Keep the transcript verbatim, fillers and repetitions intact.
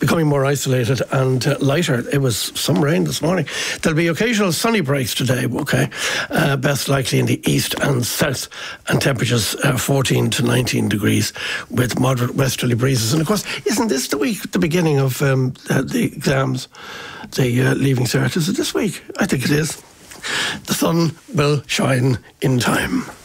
becoming more isolated and uh, lighter. It was some rain this morning. There'll be occasional sunny breaks today, okay? Uh, best likely in the east and south, and temperatures uh, fourteen to nineteen degrees with moderate westerly breezes. And of course, isn't this the week, the beginning of um, uh, the exams, the uh, Leaving Cert? Is it this week? I think it is. The sun will shine in time.